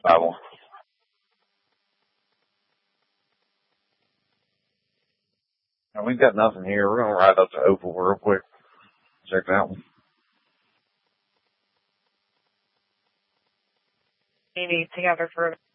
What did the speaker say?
Bible. Now, we've got nothing here. We're going to ride up to Opal real quick. Check that one. Maybe together for